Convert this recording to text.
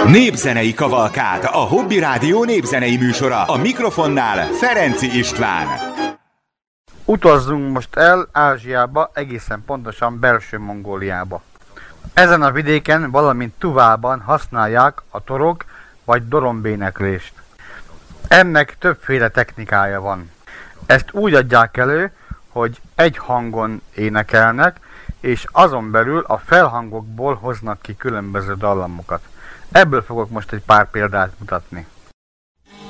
Népzenei kavalkád, a Hobby Rádió népzenei műsora, a mikrofonnál Ferenci István. Utazzunk most el Ázsiába, egészen pontosan Belső Mongóliába. Ezen a vidéken, valamint Tuvában használják a torok vagy dorombéneklést. Ennek többféle technikája van. Ezt úgy adják elő, hogy egy hangon énekelnek, és azon belül a felhangokból hoznak ki különböző dallamokat. Ebből fogok most egy pár példát mutatni.